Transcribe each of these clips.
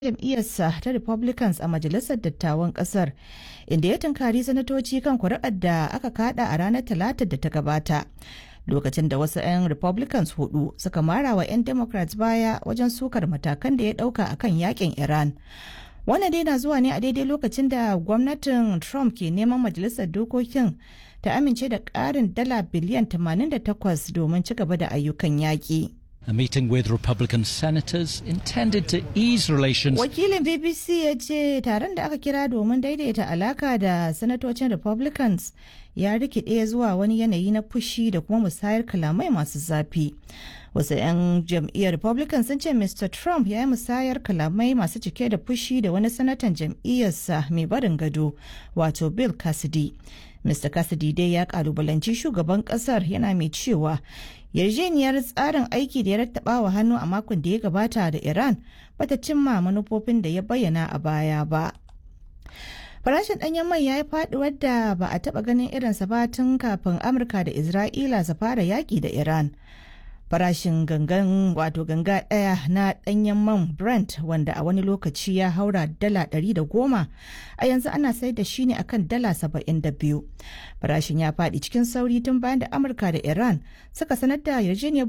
jam'iyyarsa ta Republicans a Majalisar Dattawan Kasar, inda ya tunkari sanatoci kan kuri'ar da aka kada a ranar Talatar da ta gabata. Lokacin da wasu 'yan Republicans hudu suka mara wa 'yan Democrats baya wajen sukar matakan da ya dauka akan yakin Iran. Wannan dai na zuwa ne a daidai lokacin da gwamnatin Trump ke neman majalisar dokokin ta amince da ƙarin dala biliyan 88 domin ci gaba da ayyukan yaƙi. A meeting with Republican senators intended to ease relations. Wakilin BBC ya ce taron da aka kira domin daidaita alaka da sanatocin Republicans ya rikide zuwa wani yanayi na fushi da kuma musayar kalamai masu zafi. Wasu 'yan jam'iyyar Republican sun ce Mr. Trump ya yi musayar kalamai masu cike da fushi da wani sanatan jam'iyyarsa mai barin gado, wato Bill Cassidy. Mr. Cassidy dai ya kalubalanci shugaban kasar yana mai cewa yarjejeniyar tsarin aiki da ya rattaba wa hannu a makon da ya gabata da Iran bata cimma manufofin da ya bayyana a baya ba. Farashin ɗanyen mai ya yi faɗuwar da ba a taɓa ganin irinsa ba tun kafin Amurka da Isra'ila su fara yaƙi da Iran. Farashin ganga ɗaya na ɗanyen man Brent wanda a wani lokaci ya haura dala 110 a yanzu ana sayar da shi ne akan dala 72. Farashin ya faɗi cikin sauri tun bayan da Amurka da Iran suka sanar da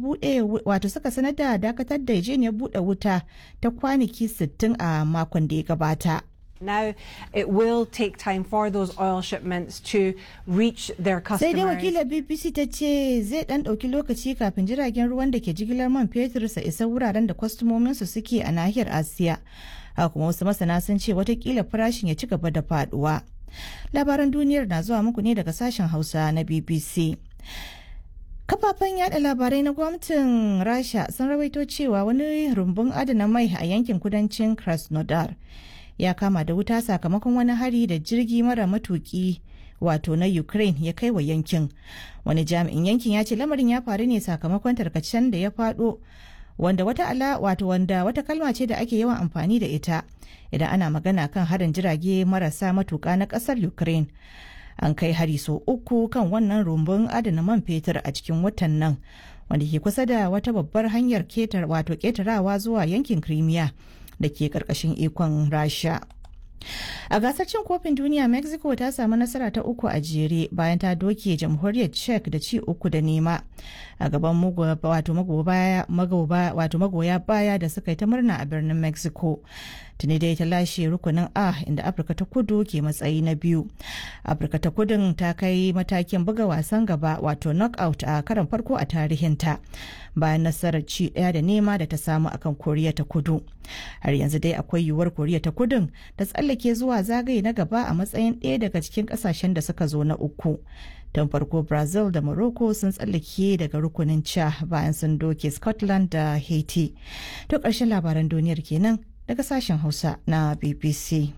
dakatar da yarjejeniyar buɗe wuta ta kwanaki 60 a makon da ya gabata. Now it will take time for those oil shipments to reach their customers. Sai dai wakilar BBC ta ce zai dan dauki lokaci kafin jiragen ruwan da ke jigilar man fetur sa isa wuraren da kwastomominsu suke a nahiyar Asiya. Haka kuma wasu masana sun ce watakila farashin ya ci gaba da faduwa. Labaran duniyar na zuwa muku ne daga sashen Hausa na BBC. Kafafen yada labarai na gwamnatin Rasha sun rawaito cewa wani rumbun adana mai a yankin kudancin Krasnodar ya kama da wuta sakamakon wani hari da jirgi mara matuki wato na Ukraine ya kai wa yankin. Wani jami'in yankin ya ce lamarin ya faru ne sakamakon tarkacen da ya fado wanda wata kalma ce da ake yawan amfani da ita idan ana magana kan harin jirage marasa matuka na kasar Ukraine. An kai hari sau uku kan wannan rumbun adana man fetur a cikin watan nan wanda ke kusa da wata babbar hanyar ketarawa zuwa yankin Crimea da ke karkashin ikon Rasha. A gasar cin kofin duniya, Mexico ta samu nasara ta uku a jere bayan ta doke jamhuriyar Czech da ci 3-0 a gaban magoya baya da suka yi ta murna a birnin Mexico. Tuni dai ta lashe rukunin A inda Afirka ta kudu ke matsayi na biyu. Afirka ta kudun ta kai matakin buga wasan gaba wato knockout a karon farko a tarihinta bayan nasarar ci 1-0 da ta samu akan Koriya ta kudu. Har yanzu dai akwai yiwuwar Koriya ta kudun ta tsallake zuwa zagaye na gaba a matsayin ɗaya daga cikin ƙasashen da suka zo na uku. Tun farko Brazil da Morocco sun tsallake daga rukunin C bayan sun doke Scotland da Haiti. To ƙarshen labaran duniyar kenan daga sashen Hausa na BBC.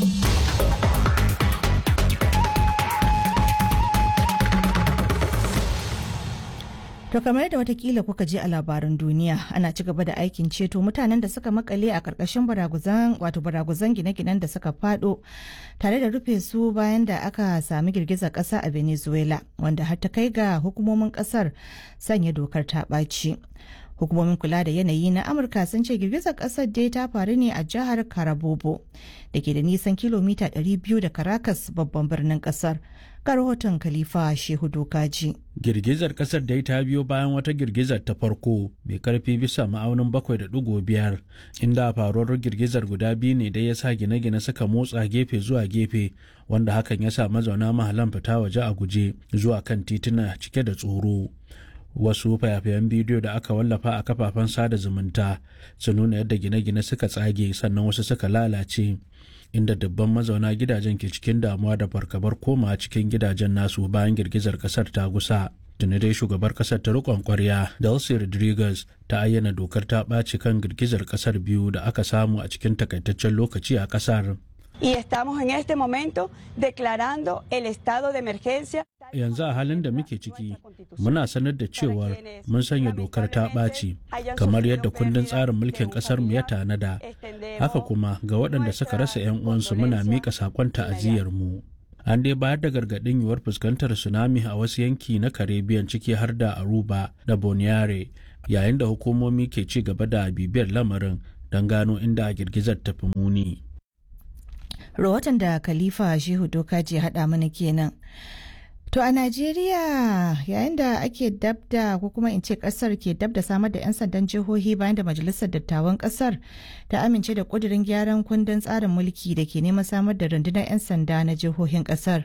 To kamar da watakila kuka je a labaran duniya ana ci gaba da aikin ceto mutanen da suka makale a karkashin baraguzan gine-ginen da suka fado tare da rufe su bayan da aka sami girgizar kasa a Venezuela wanda har ta kai ga hukumomin kasar sanya dokar ta ɓaci. Hukumomin kula da yanayi na Amurka sun ce girgizar kasar dai ta faru ne a jihar Carabobo da ke da nisan kilomita 200 da Caracas babban birnin kasar. Ga rahoton Khalifa Shehu Dokaji. Girgizar kasar dai ta biyo bayan wata girgizar ta farko mai karfi bisa ma'aunin 7.5 inda faruwar girgizar guda biyu ne da ya sa gine-gine suka motsa gefe zuwa gefe wanda hakan ya sa mazauna mahallan fita waje a guje zuwa kan tituna cike da tsoro. Wasu fayafayen bidiyo da aka wallafa a kafafen sada zumunta sun nuna yadda gine-gine suka tsage sannan wasu suka lalace inda dubban mazauna gidajen ke cikin damuwa da fargabar koma cikin gidajen nasu bayan girgizar kasar ta gusa. Tuni dai shugabar kasar ta riƙon ƙwarya Delcy Rodriguez ta ayyana dokar ta ɓaci kan girgizar kasar biyu da aka samu a cikin takaitaccen lokaci a kasar. Y estamos en este momento declarando el estado de emergencia. Yanzu a halin da muke ciki muna sanar da cewar mun sanya dokar ta ɓaci kamar yadda kundin tsarin mulkin ƙasar mu ya tanada. Haka kuma ga waɗanda suka rasa 'yan uwansu muna miƙa saƙon ta'aziyyar mu. An dai bayar da gargaɗin yiwuwar fuskantar tsunami a wasu yanki na Caribbean ciki har da Aruba da Boniare yayin da hukumomi ke ci gaba da bibiyar lamarin don gano inda girgizar ta fi muni. Rahoton da Khalifa Shehu Dokaji haɗa mana kenan. To a Najeriya yayin da ake dabda ko kuma in ce kasar ke dabda samar da 'yan sandan jihohi bayan da majalisar dattawan kasar ta amince da kudirin gyaran kundin tsarin mulki da ke neman samar da rundunar 'yan sanda na jihohin kasar.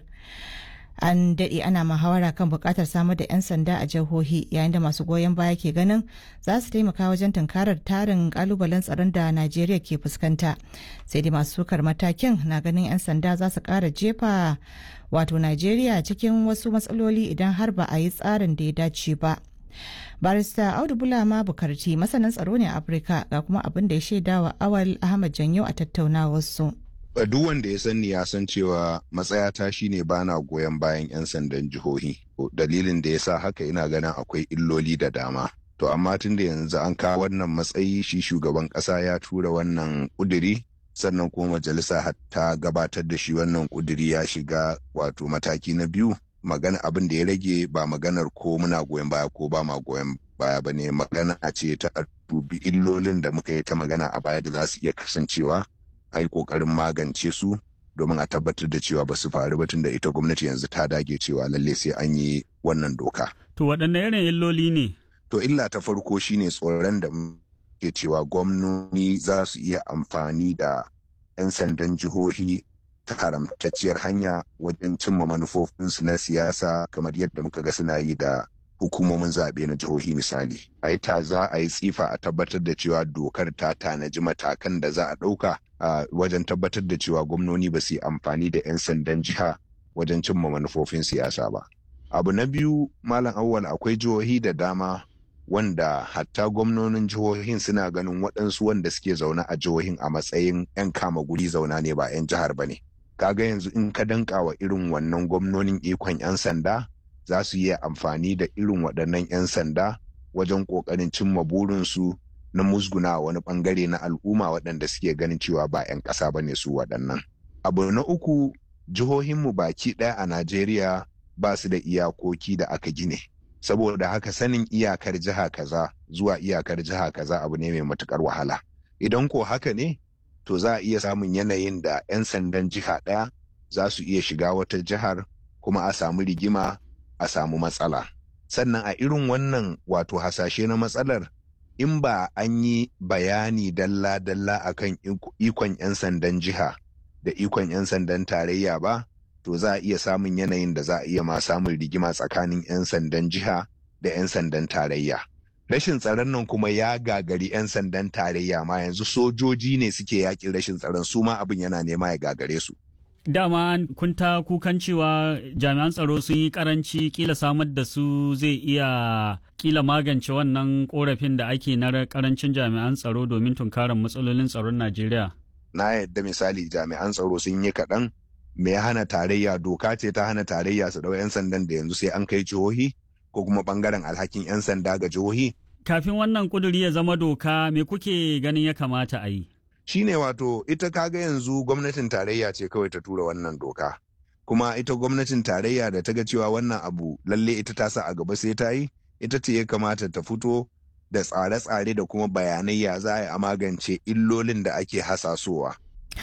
An daɗe ana muhawara kan buƙatar samar da 'yan sanda a jihohi yayin da masu goyon baya ke ganin za su taimaka wajen tunkarar tarin ƙalubalen tsaron da Najeriya ke fuskanta. Sai dai masu sukar matakin na ganin 'yan sanda za su ƙara jefa wato Najeriya cikin wasu matsaloli idan har ba a yi tsarin da ya dace ba. Barista Audu Bulama Bukarti masanin tsaro ne a Afirka ga kuma abin da ya shaidawa Awal Ahmad Janyo a tattaunawarsu. Duk wanda ya sani ya san cewa matsayata shine bana goyon bayan 'yan sandan jihohi. Dalilin da ya sa haka ina ganin akwai illoli da dama. To amma tun da yanzu an kawo wannan matsayi shi shugaban ƙasa ya tura wannan ƙuduri sannan kuma majalisa hatta gabatar da shi wannan ƙuduri ya shiga wato mataki na biyu. Magana abin da ya rage ba maganar ko muna goyon baya ko ba ma goyon baya ba ne, magana ce ta dubi illolin da muka yi ta magana a baya da za su iya kasancewa a yi ƙoƙarin magance su domin a tabbatar da cewa ba su faru ba tun da ita gwamnati yanzu ta dage cewa lalle sai an yi wannan doka. To waɗanne irin illoli ne? To illa ta farko shine tsoron da ke cewa gwamnoni za su iya amfani da 'yan sandan jihohi ta haramtacciyar hanya wajen cimma manufofinsu na siyasa kamar yadda muka ga suna yi da hukumomin zaɓe na jihohi misali. Za a yi tsifa a tabbatar da cewa dokar ta tanaji matakan da za a ɗauka wajen tabbatar da cewa gwamnoni ba su yi amfani da 'yan sandan jiha wajen cimma manufofin siyasa ba. Abu na biyu, Malam Awwal, akwai jihohi da dama wanda hatta gwamnonin jihohin suna ganin waɗansu wanda suke zaune a jihohin a matsayin 'yan kama guri zauna ne ba 'yan jihar ba ne. Kaga yanzu in ka danka wa irin wannan gwamnonin ikon 'yan sanda za su yi amfani da irin waɗannan 'yan sanda wajen ƙoƙarin cimma burinsu na musguna wani ɓangare na al'umma waɗanda suke ganin cewa ba 'yan ƙasa ba ne su waɗannan. Abu na uku, jihohinmu baki ɗaya a Najeriya ba su da iyakoki da aka gine. Saboda haka sanin iyakar jiha kaza zuwa iyakar jiha kaza abu ne mai matuƙar wahala. Idan ko haka ne, to za a iya samun yanayin da 'yan sandan jiha ɗaya za su iya shiga wata jihar kuma a samu rigima a samu matsala. Sannan a irin wannan wato hasashe na matsalar, in ba an yi bayani dalla-dalla akan ikon 'yan sandan jiha da ikon 'yan sandan tarayya ba, to za a iya samun yanayin da za a iya ma samun rigima tsakanin 'yan sandan jiha da 'yan sandan tarayya. Rashin tsaron nan kuma ya gagari 'yan sandan tarayya ma yanzu sojoji ne suke yakin rashin tsaron su ma abin yana nema ya gagare su. Dama kun ta kukan cewa jami'an tsaro sun yi karanci kila samar da su zai iya kila magance wannan korafin da ake na karancin jami'an tsaro domin tunkarar matsalolin tsaron Najeriya. Na yadda misali jami'an tsaro sun yi kaɗan, me ya hana tarayya, doka ce ta hana tarayya su ɗau 'yan sandan da yanzu sai an kai jihohi ko kuma ɓangaren alhakin 'yan sanda ga jihohi. Kafin wannan kuduri ya zama doka me kuke ganin ya kamata a yi? Shine wato ita kaga yanzu gwamnatin tarayya ce kawai ta tura wannan doka. Kuma ita gwamnatin tarayya da ta ga cewa wannan abu lalle ita ta sa a gaba sai ta yi, ita ce ya kamata ta fito da tsare-tsare da kuma bayanai ya za a magance illolin da ake hasasowa.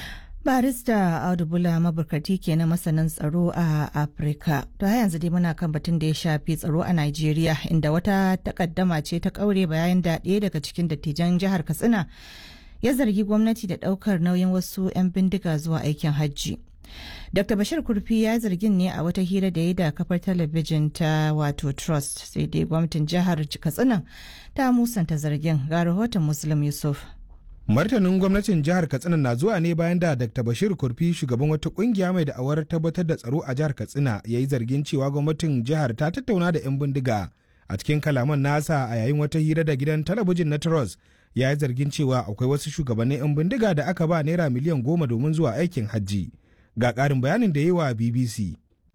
Barista Audu Bula Maburkati ke na masanin tsaro a Afirka. To yanzu dai muna kan batun da ya shafi tsaro a Najeriya inda wata takaddama ce ta kaure bayan da ɗaya daga cikin dattijan jihar Katsina ya zargi gwamnati da ɗaukar nauyin wasu 'yan bindiga zuwa aikin hajji. Dr. Bashir Kurfi ya zargin ne a wata hira da ya da kafar talabijin ta wato Trust, sai dai gwamnatin jihar Katsina ta musanta zargin. Ga rahoton Muslim Yusuf. Martanin gwamnatin jihar Katsina na zuwa ne bayan da Dr. Bashir Kurfi, shugaban wata kungiya mai da'awar tabbatar da tsaro a jihar Katsina, ya yi zargin cewa gwamnatin jihar ta tattauna da 'yan bindiga. A cikin kalaman nasa a yayin wata hira da gidan talabijin na Trust, ya yi zargin cewa akwai wasu shugabannin 'yan bindiga da aka ba naira miliyan 10 domin zuwa aikin hajji. Ga ƙarin bayanin da yi wa BBC.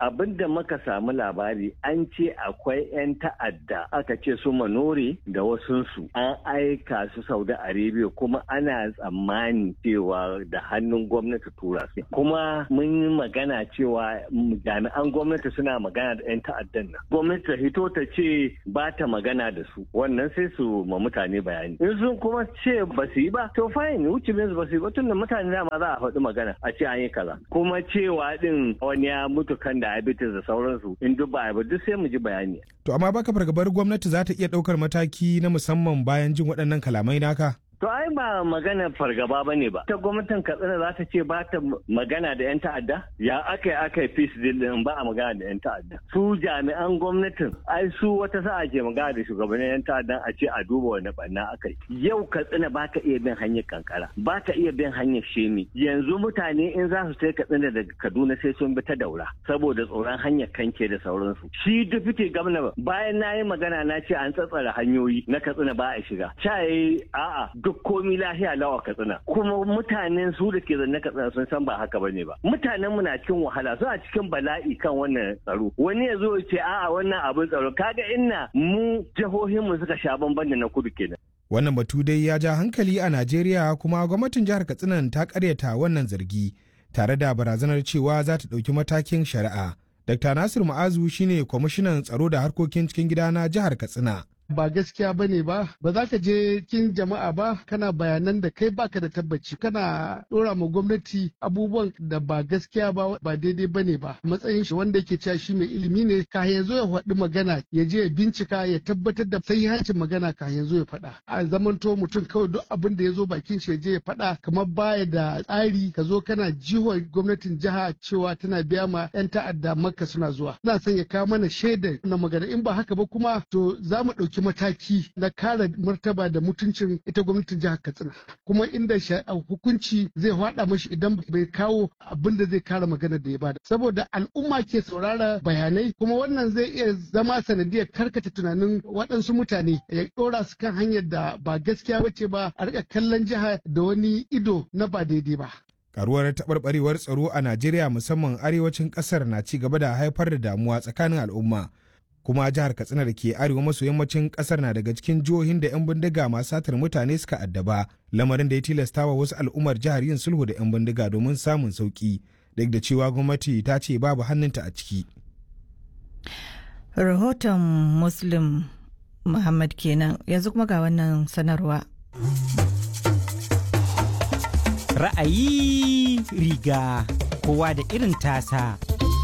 abin da muka samu labari an ce akwai 'yan ta'adda aka ce su Manore da wasunsu an aika su Saudi Arabia kuma ana tsammani cewa da hannun gwamnati tura su. Kuma mun yi magana cewa jami'an gwamnati suna magana da 'yan ta'addan nan. Gwamnati ta hito ta ce ba ta magana da su, wannan sai su ma mutane bayani. In sun kuma ce ba su yi ba, to fine, wuce ba su yi ba, tun da mutane dama za a faɗi magana a ce an yi kaza. Kuma cewa din wani ya mutu kan diabetes da sauransu, in duk ba duk sai mu ji bayani. To amma baka fargabar gwamnati za ta iya ɗaukar mataki na musamman bayan jin waɗannan kalamai naka? To ai ba magana fargaba ba ne ba. Ta gwamnatin Katsina za ta ce ba ta magana da 'yan ta'adda? Ya aka yi peace deal din ba a magana da 'yan ta'adda. Su jami'an gwamnatin ai su wata sa'a ke magana da shugabannin 'yan ta'addan a ce a duba wani banna aka yi. Yau Katsina ba ka iya bin hanyar kankara, ba ka iya bin hanyar shemi. Yanzu mutane in za su sai Katsina daga Kaduna sai sun bi ta Daura saboda tsoron hanyar kanke da sauransu. Shi dufite gwamna bayan na yi magana na ce an tsatsara hanyoyi na Katsina ba a shiga. Caye a'a duk komi lafiya lawa Katsina kuma mutanen su da ke zanne Katsina sun san ba haka bane ba. Mutanen mu na cikin wahala, suna cikin bala'i kan wannan tsaro. Wani ya zo ya ce a'a wannan abin tsaro kaga inna mu jihohin mu suka sha bamban da na kudu kenan. Wannan batu dai ya ja hankali a Najeriya kuma gwamnatin jihar Katsina ta karyata wannan zargi tare da barazanar cewa za ta ɗauki matakin shari'a. Dr. Nasir Ma'azu shine kwamishinan tsaro da harkokin cikin gida na jihar Katsina. Ba gaskiya ba ne ba za ka je kin jama'a ba kana bayanan da kai baka da tabbaci kana dora ma gwamnati abubuwan da ba gaskiya ba daidai ba ne ba matsayin shi wanda yake cewa shi mai ilimi ne ka ya zo ya faɗi magana ya je ya bincika ya tabbatar da sahihancin magana ka ya zo ya faɗa a zamanto mutum kawai duk abin da ya zo bakin shi ya je ya faɗa kamar baya da tsari ka zo kana jiwa gwamnatin jiha cewa tana biya ma 'yan ta'adda makka suna zuwa ina son ya kawo mana shaida na magana in ba haka ba kuma to za mu ɗauki mataki na kare martaba da mutuncin ita gwamnatin jihar Katsina kuma inda hukunci zai hada mashi idan bai kawo abin da zai kare magana da ya bada saboda al'umma ke saurara bayanai kuma wannan zai iya zama sanadiyar karkata tunanin waɗansu mutane ya ɗora su kan hanyar da ba gaskiya bace ba a rika kallon jiha da wani ido na ba daidai ba. Karuwar taɓarɓarewar tsaro a Najeriya musamman arewacin ƙasar na ci gaba da haifar da damuwa tsakanin al'umma. Kuma jihar Katsina da ke arewa maso yammacin kasar na daga cikin jihohin da 'yan bindiga masu satar mutane suka addaba lamarin da ya tilasta wa wasu al'ummar jihar yin sulhu da 'yan bindiga domin samun sauki duk da cewa gwamnati ta ce babu hannunta a ciki. Rahoton Muslim Muhammad kenan yanzu kuma ga wannan sanarwa. Ra'ayi riga kowa da irin tasa.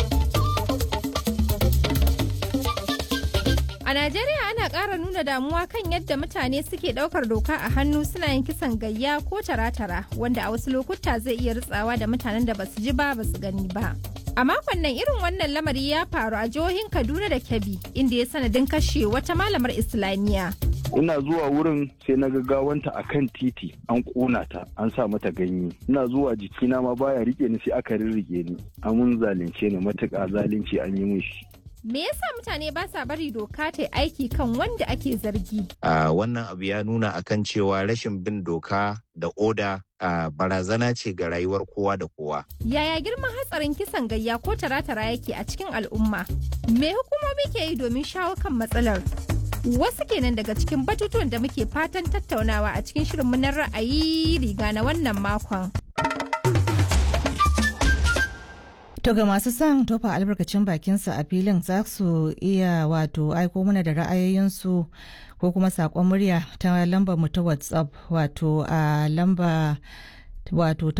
A Najeriya ana ƙara nuna damuwa kan yadda mutane suke ɗaukar doka a hannu suna yin kisan gayya ko tara-tara wanda a wasu lokuta zai iya ritsawa da mutanen da basu ji ba basu gani ba. A makon nan irin wannan lamari ya faru a jihohin Kaduna da Kebbi inda ya sanadin kashe wata malamar Islamiyya. Ina zuwa wurin sai na gaggawanta a kan titi an ƙona ta an sa mata ganye. Ina zuwa jikina ma baya rike ni sai aka rirrike ni. Amun zalunce ni matuƙa zalunci an yi min shi. Me yasa mutane ba sa bari doka ta aiki kan wanda ake zargi? Wannan abu ya nuna akan cewa rashin bin doka da oda barazana ce ga rayuwar kowa da kowa. Yaya girman hatsarin kisan gayya ko tara-tara yake a cikin al'umma? Me hukumomi ke yi domin shawo kan matsalar? Wasu kenan daga cikin batutuwan da muke fatan tattaunawa a cikin shirinmu na ra'ayi riga na wannan makon. To ga masu son tofa albarkacin bakinsa a filin za su iya wato aiko mana da ra'ayoyinsu ko kuma saƙon murya ta lambar mu ta WhatsApp wato a lamba wato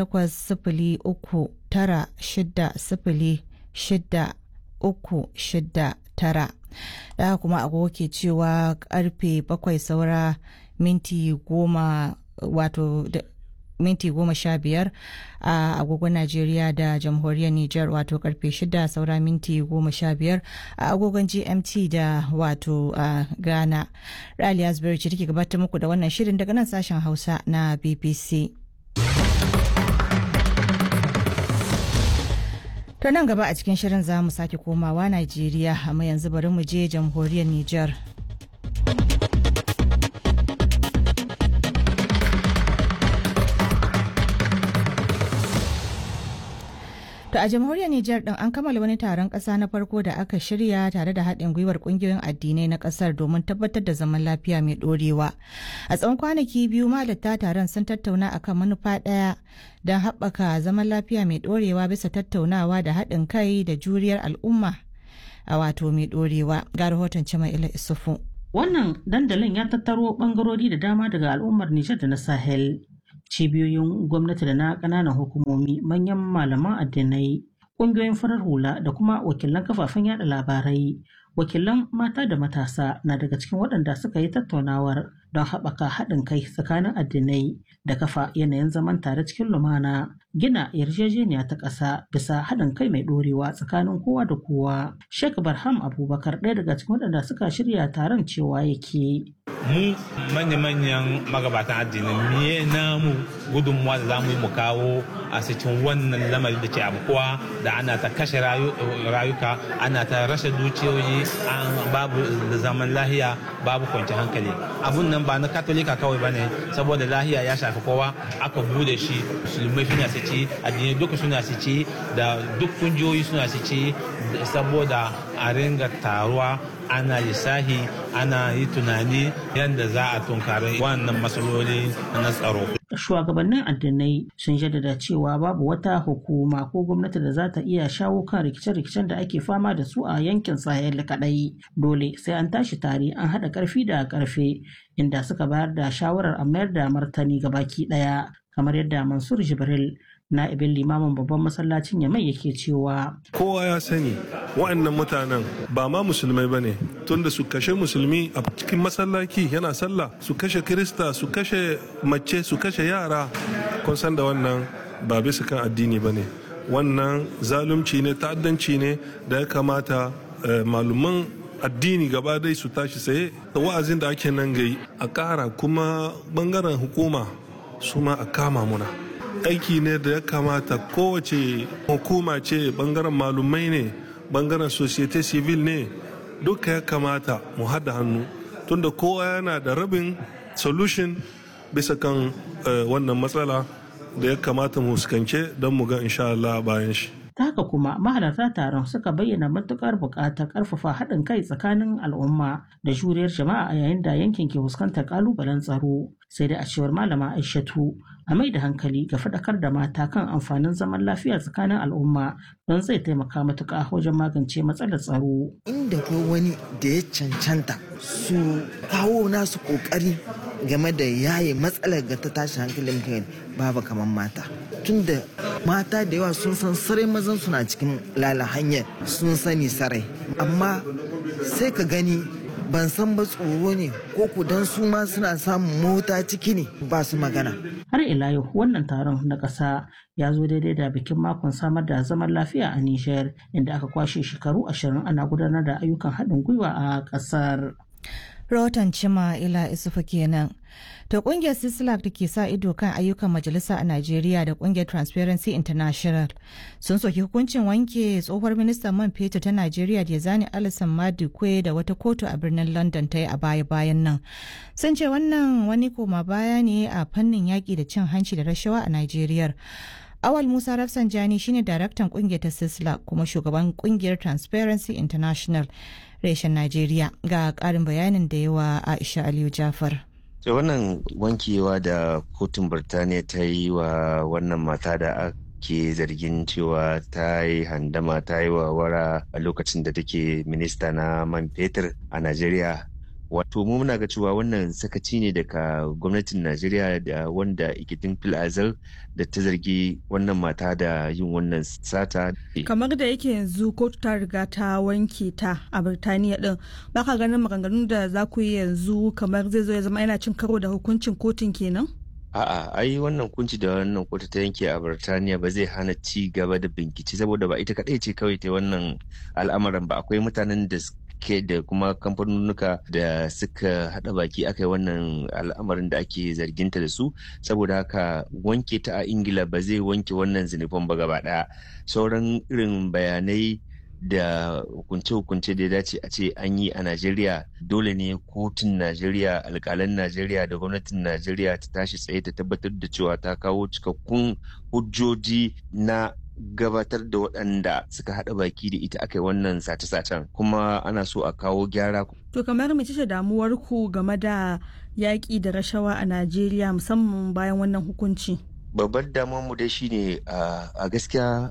809 da kuma agogo ke cewa karfe 7 saura minti 10 wato minti 15 a agogon Najeriya da jamhuriyar Nijar wato karfe 6 saura minti 15 a agogon GMT da wato Ghana. Raliya Zubairu ce take gabatar muku da wannan shirin daga nan sashen Hausa na BBC. To nan gaba a cikin shirin za mu sake komawa Najeriya amma yanzu bari mu je jamhuriyar Nijar. To a jamhuriyar Nijar din an kammala wani taron ƙasa na farko da aka shirya tare da haɗin gwiwar ƙungiyoyin addinai na ƙasar domin tabbatar da zaman lafiya mai ɗorewa. A tsawon kwanaki biyu malatta taron sun tattauna akan manufa ɗaya don haɓaka zaman lafiya mai ɗorewa bisa tattaunawa da haɗin kai da juriyar al'umma a wato mai ɗorewa. Ga rahoton Cima'ila Isufu. Wannan dandalin ya tattaro ɓangarori da dama daga al'ummar Nijar da na Sahel. Cibiyoyin gwamnati da na ƙananan hukumomi, manyan malaman addinai, ƙungiyoyin farar hula da kuma wakilan kafafen yada labarai, wakilan mata da matasa na daga cikin waɗanda suka yi tattaunawar don haɓaka haɗin kai tsakanin addinai da kafa yanayin zaman tare cikin lumana, gina yarjejeniya ta ƙasa bisa haɗin kai mai ɗorewa tsakanin kowa da kowa. Sheikh Barham Abubakar, ɗaya daga cikin waɗanda suka shirya taron, cewa yake. Mu manya-manyan magabatan addini miye namu gudunmuwa da za mu yi mu kawo a cikin wannan lamari da ke abubuwa da ana ta kashe rayuka, ana ta rashe dukiyoyi, babu zaman lahiya, babu kwanci hankali. Abun nan ba na katolika kawai ba ne, saboda lahiya ya shafi kowa aka bude shi, musulmai suna su ci, addini duka suna su ci, da duk kungiyoyi suna su ci, saboda a ringa taruwa ana lissahi, ana yi tunani yadda za a tunkari wannan matsaloli na tsaro. Shugabannin addinai sun jaddada cewa babu wata hukuma ko gwamnati da za ta iya shawo kan rikice-rikicen da ake fama da su a yankin Sahel kadai. Dole sai an tashi tare, an haɗa ƙarfi da ƙarfe, inda suka bayar da shawarar a mayar da martani ga baki ɗaya, kamar yadda Mansur Jibril, na'ibin limamin babban masallacin Yamai, yake cewa kowa ya sani wa'annan mutanen ba ma musulmai ba ne, tunda su kashe musulmi a cikin masallaci yana sallah, su kashe kirista, su kashe mace, su kashe yara, kun san da wannan ba bisa kan addini ba ne, wannan zalunci ne, ta'addanci ne da ya kamata maluman addini gaba dai su tashi tsaye da wa'azin da ake nan gai a ƙara, kuma bangaren hukuma su ma a kama muna. Aiki ne da ya kamata kowace hukuma ce, bangaren malumai ne, bangaren societe civil ne, duka ya kamata mu haɗa hannu, tunda kowa yana da rabin solution bisa kan wannan matsala da ya kamata mu fuskance don mu ga insha Allah bayan shi. Ta haka kuma mahalarta taron suka bayyana matukar buƙatar ƙarfafa haɗin kai tsakanin al'umma da juriyar jama'a a yayin da yankin ke fuskantar ƙalubalen tsaro. Sai dai a cewar malama Aishatu, a mai da hankali ga faɗakar da mata kan amfanin zaman lafiya tsakanin al'umma don zai taimaka matuƙa wajen magance matsalar tsaro. Inda ko wani da ya cancanta su kawo nasu ƙoƙari game da yaye matsalar ga ta tashi hankalin kai babu kamar mata. Tunda mata da yawa sun san sarai mazan suna cikin lala hanyar sun sani sarai, amma sai ka gani ban san ba tsoro ne ko kudan su ma suna samun mota ciki ne ba su magana. Har ila yau wannan taron na ƙasa ya zo daidai da bikin makon samar da zaman lafiya a Nijar, inda aka kwashe shekaru 20 ana gudanar da ayyukan haɗin gwiwa a ƙasar. Rahoton Cima'ila Isufu kenan. To kungiyar Sislak da ke sa ido kan ayyukan majalisa a Najeriya da kungiyar Transparency International sun soki hukuncin wanke tsohuwar ministan man fetur ta Najeriya Diezani Alison Madikwe da wata kotu a birnin London ta yi a baya-bayan nan. Sun ce wannan wani koma baya ne a fannin yaƙi da cin hanci da rashawa a Najeriya. Awal Musa Rafsanjani shine daraktan kungiyar ta Sislak kuma shugaban kungiyar Transparency International reshen Najeriya, ga ƙarin bayanin da yawa Aisha Aliyu Jafar. So, wannan wankewa da kotun Birtaniya ta yi wa wannan mata da ake zargin cewa ta yi handama, ta yi wara a lokacin da take minista na man fetur a Najeriya. Wato mu muna ga cewa wannan sakaci ne daga gwamnatin Najeriya da wanda ikitin fil azal da ta zargi wannan mata da yin wannan sata. Kamar da yake yanzu kotu ta riga ta wanke ta a Birtaniya din, baka ganin maganganun da za ku yi yanzu kamar zai zo ya zama yana cin karo da hukuncin kotun kenan? A'a, ai wannan kunci da wannan kotu ta yanke a Birtaniya ba zai hana ci gaba da bincike, saboda ba ita kadai ce kawai ta wannan al'amarin ba, akwai mutanen da ke da kuma kamfanonuka da suka hada baki aka yi wannan al'amarin da ake zarginta da su, saboda haka wanke ta a Ingila ba zai wanke wannan zinufan ba gaba daya. Sauran irin bayanai da hukunce-hukunce da ya dace a ce an yi a Najeriya, dole ne kotun Najeriya, alkalan Najeriya da gwamnatin Najeriya ta tashi tsaye ta tabbatar da cewa ta kawo cikakkun hujjoji na gabatar da waɗanda suka haɗa baki da ita aka yi wannan sace-sacen kuma ana so a kawo gyara. To kamar mace ce damuwar ku game da yaƙi da rashawa a Najeriya musamman bayan wannan hukunci? Babbar damuwar mu dai shine a gaskiya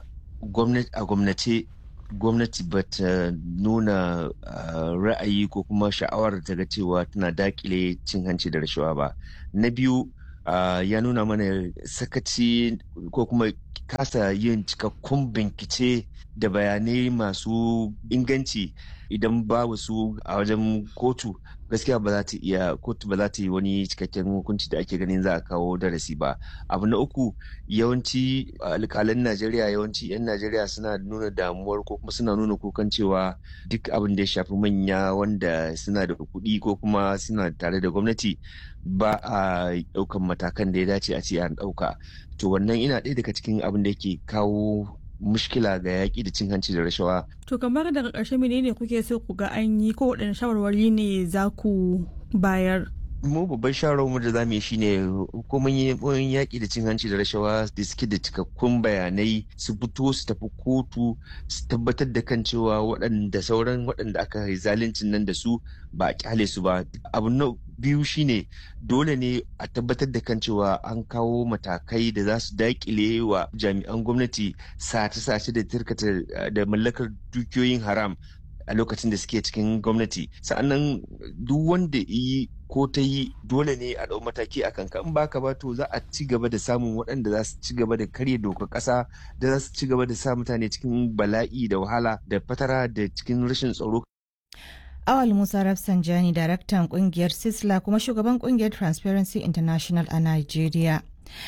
gwamnati ba ta nuna ra'ayi ko kuma sha'awar ta ga cewa tana dakile cin hanci da rashawa ba. Na biyu ya nuna mana sakaci ko kuma kasa yin cikakkun bincike da bayanai masu inganci idan babu su a wajen kotu gaskiya kotu ba za ta yi wani cikakken hukunci da ake ganin za a kawo darasi ba. Abu na uku, yawanci alƙalan Najeriya, yawanci 'yan Najeriya suna nuna damuwar ko kuma suna nuna kukan cewa duk abin da ya shafi manya wanda suna da kuɗi ko kuma suna tare da gwamnati ba a ɗaukan matakan da ya dace a ce an ɗauka. To wannan ina ɗaya daga cikin abin da yake kawo mushkila ga yaƙi da cin hanci da rashawa. To kamar daga ƙarshe menene kuke so ku ga an yi ko waɗanne shawarwari ne za ku bayar? Mu babban shawarwarmu da za mu yi shine hukumomin yaƙi da cin hanci da rashawa da suke da cikakkun bayanai su fito su tafi kotu su tabbatar da kan cewa sauran waɗanda aka yi zaluncin nan da su ba a kyale su ba. Abu na biyu shine dole ne a tabbatar da kan cewa an kawo matakai da za su daƙile wa jami'an gwamnati sace-sace da tirkata da mallakar dukiyoyin haram a lokacin da suke cikin gwamnati. Sa'annan duk wanda yi ko ta yi dole ne a ɗau mataki a kanka, in baka ba to za a ci gaba da samun waɗanda za su ci gaba da karya dokar ƙasa da za su ci gaba da sa mutane cikin bala'i da wahala da fatara da cikin rashin tsaro. Awal Musa Rafsanjani, daraktan kungiyar Sisla kuma shugaban kungiyar Transparency International a Najeriya.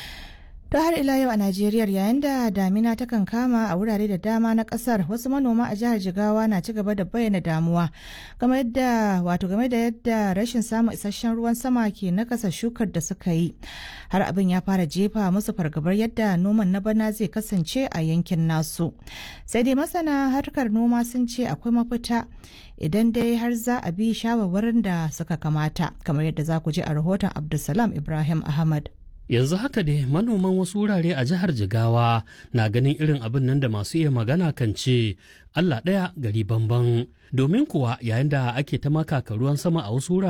To har ila yau a Najeriya yayin da damina ta kan kama a wurare da dama na kasar, wasu manoma a jihar Jigawa na ci gaba da bayyana damuwa game da yadda rashin samun isasshen ruwan sama ke nakasa shukar da suka yi. Har abin ya fara jefa musu fargabar yadda noman na bana zai kasance a yankin nasu. Sai dai masana harkar noma sun ce akwai mafita idan dai har za a bi shawarwarin da suka kamata, kamar yadda za ku ji a rahoton Abdulsalam Ibrahim Ahmad. Yanzu haka dai manoman wasu wurare a jihar Jigawa na ganin irin abin nan da masu iya magana kan ce Allah ɗaya gari bamban. Domin kuwa yayin da ake ta makaka ruwan sama a wasu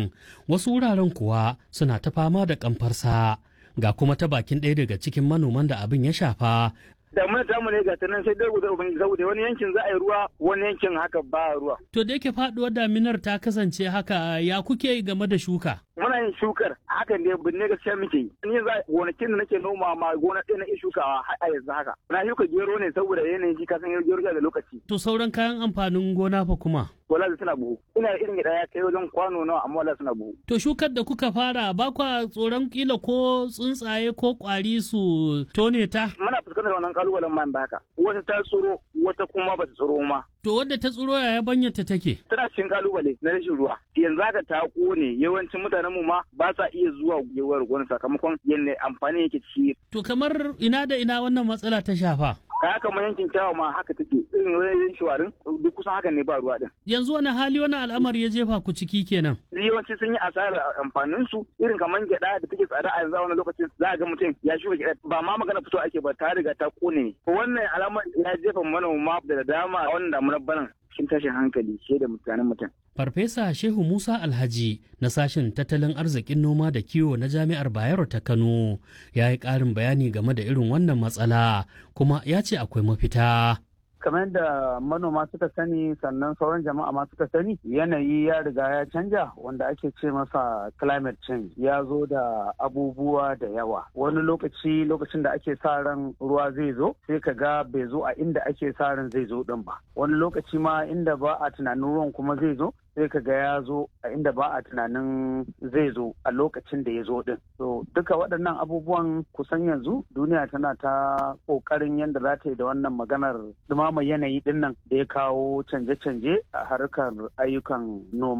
wuraren kuwa suna ta fama da kamfarsa. Ga kuma ta bakin ɗaya daga cikin manoman da abin ya shafa. Damuna tamu ne ga ta nan sai dai guza ubangiji saboda wani yankin za a yi ruwa wani yankin haka ba ruwa. To da yake faduwar daminar ta kasance haka ya kuke game da shuka? Muna yin shukar hakan ne binne gaskiya muke yi. Ni za gonakin da nake noma ma gona ɗaya na iya shukawa har a yanzu haka. Na shuka gero ne saboda yanayin shi kasan gero da lokaci. To sauran kayan amfanin gona fa kuma? Wala suna buhu. Ina irin gida ya kai wajen kwano nawa amma wala suna buhu. To shukar da kuka fara ba kwa tsoron kila ko tsuntsaye ko kwari su tone ta? Muna fuskantar wannan kalubalen man da haka. Wata ta tsoro wata kuma ba ta tsoro ma. To wadda ta tsoro yaya banyarta take? Tana cikin kalubale na rashin ruwa. Yanzu haka ta kone yawancin mutanen mu ma ba sa iya zuwa gewar gona sakamakon yadda amfani yake ci. To kamar ina da ina wannan matsala ta shafa? Kaya kamar yankin kyawa ma haka take irin wajen shawarin duk kusan haka ne ba ruwa din. Yanzu wani hali wani al'amari ya jefa ku ciki kenan? Yawanci sun yi asarar amfanin su irin kamar gyada da take tsada a yanzu wani lokacin za a ga mutum ya shuka gyada ba ma magana fito ake ba ta riga ta kone. Wannan alamar ya jefa manoma da dama a wannan damunar banan cikin tashin hankali ke da mutanen mutum. Farfesa Shehu Musa Alhaji na sashen tattalin arzikin noma da kiwo na Jami'ar Bayero ta Kano ya yi ƙarin bayani game da irin wannan matsala kuma ya ce akwai mafita. Kamar yadda manoma suka sani sannan sauran jama'a ma suka sani yanayi ya riga ya canja wanda ake ce masa climate change ya zo da abubuwa da yawa wani lokacin da ake sa ran ruwa zai zo sai ka ga bai zo a inda ake sa ran zai zo din ba wani lokaci ma inda ba a tunanin ruwan kuma zai zo sai ka ga ya zo a inda ba a tunanin zai zo a lokacin da ya zo din. So duka waɗannan abubuwan kusan yanzu duniya tana ta ƙoƙarin yadda za ta yi da wannan maganar dumama yanayi din nan da ya kawo canje-canje a harkar ayyukan noma.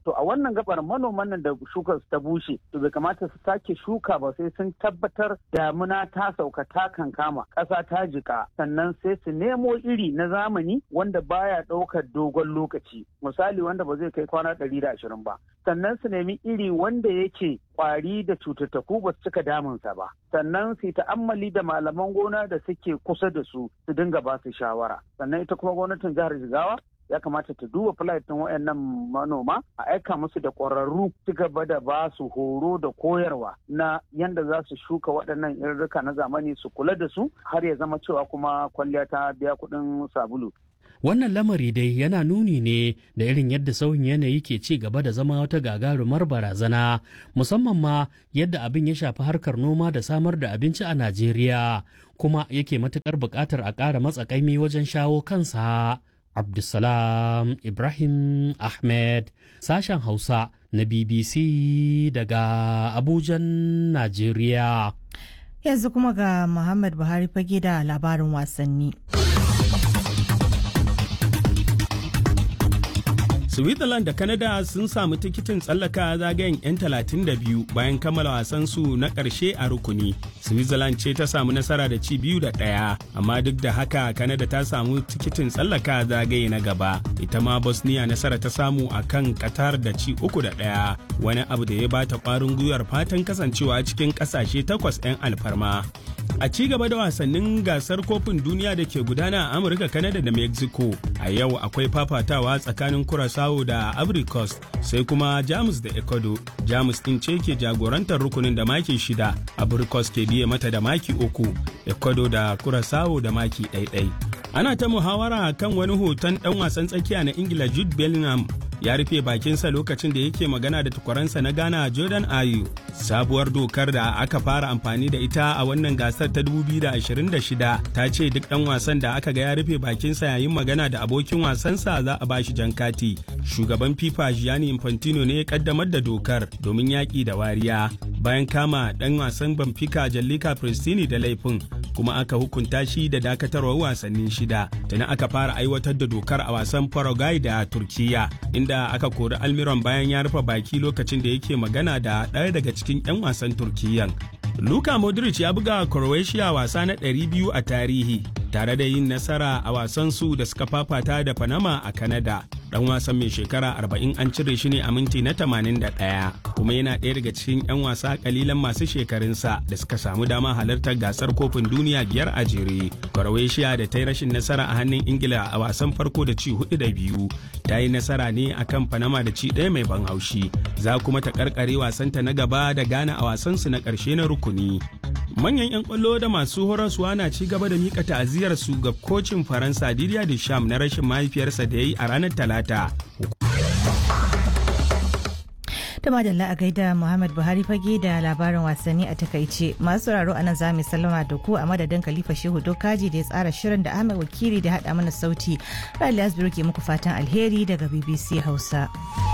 to a wannan gabar manoman nan da shukar su ta bushe to bai kamata su sake shuka ba sai sun tabbatar damuna ta sauka ta kankama ƙasa ta jika, sannan sai su nemo iri na zamani wanda baya ɗaukar dogon lokaci, misali wanda ba zai kai kwana 120 ba. Sannan su nemi iri wanda yake kwari da cututtuku ba su cika damunsa ba. Sannan su ta'ammali da malaman gona da suke kusa da su dinga ba su shawara. Sannan ita kuma gwamnatin jihar Jigawa ya kamata ta duba filatin waɗannan manoma a aika musu da ƙwararru su gaba da ba su horo da koyarwa na yanda za su shuka waɗannan irrika na zamani su kula da su har ya zama cewa kuma kwalliya ta biya kuɗin sabulu. Wannan lamari dai yana nuni ne da irin yadda sauyin yanayi ke ci gaba da zama wata gagarumar barazana, musamman ma yadda abin ya shafi harkar noma da samar da abinci a Najeriya, kuma yake matuƙar buƙatar a ƙara matsakaimi wajen shawo kansa. Abdulsalam Ibrahim Ahmed, sashen Hausa na BBC daga Abujan, Najeriya. Yanzu kuma ga Muhammad Buhari fage da labarin wasanni. Switzerland da Canada sun samu tikitin tsallaka zagayen 'yan 32 bayan kammala wasansu na ƙarshe a rukuni. Switzerland ce ta samu nasara da ci 2-1, amma duk da haka Canada ta samu tikitin tsallaka zagaye na gaba. Ita ma Bosnia nasara ta samu a kan Qatar da ci 3-1, wani abu da ya bata ƙwarin gwiwar fatan kasancewa cikin ƙasashe 8 'yan alfarma. A ci gaba da wasannin gasar kofin duniya da ke gudana a Amurka, Canada da Mexico, a yau akwai fafatawa tsakanin Curaçao da Ivory Coast, sai kuma Jamus da Ecuador. Jamus din ce ke jagorantar rukunin da maki 6, Ivory Coast ke biye mata da maki 3, Ecuador da Curaçao da maki 1. Ana ta muhawara kan wani hoton ɗan wasan tsakiya na Ingila Jude Bellingham ya rufe bakinsa lokacin da yake magana da takwaransa na Ghana Jordan Ayew. Sabuwar dokar da aka fara amfani da ita a wannan gasar ta 2026 ta ce duk ɗan wasan da aka ga ya rufe bakinsa yayin magana da abokin wasansa za a bashi jan kati. Shugaban FIFA Gianni Infantino ne ya kaddamar da dokar domin yaƙi da wariya bayan kama ɗan wasan Benfica Gianluca Prestini da laifin, kuma aka hukunta shi da dakatarwar wasanni 6. Tana aka fara aiwatar da dokar a wasan Paraguay da Turkiya, inda aka kori Almiron bayan ya rufe baki lokacin da yake magana da ɗaya daga cikin 'yan wasan Turkiyyan. Luka Modric ya buga Croatia wasa na 200 a tarihi, tare da yin nasara a wasan su da suka fafata da Panama a Canada. Dan wasan mai shekara 40 an cire shi ne a minti na 81, kuma yana ɗaya daga cikin 'yan wasa kalilan masu shekarunsa da suka samu dama halartar gasar kofin duniya 5 a jere. Croatia da ta yi rashin nasara a hannun Ingila a wasan farko da ci 4-2, ta yi nasara ne akan Panama da ci 1 mai ban haushi. Za kuma ta karkare wasanta na gaba da Ghana a wasansu na ƙarshe na rukuni. Manyan 'yan kwallo da masu horaswa na ci gaba da mika ta'aziyar su ga kocin Faransa Didier Deschamps na rashin mahaifiyarsa da ya yi a ranar Talata. Ta madalla a gaida Muhammad Buhari fage da labarin wasanni a takaice. Masu sauraro a nan za mu sallama da ku a madadin Khalifa Shehu Dokaji da ya tsara shirin da Ahmed Wakili da haɗa mana sauti. Rali Asbiru ke muku fatan alheri daga BBC Hausa.